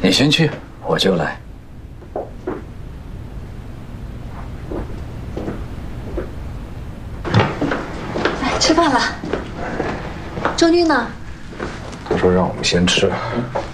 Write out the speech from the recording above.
你先去，我就来。 来吃饭了。周军呢？ 他说让我们先吃。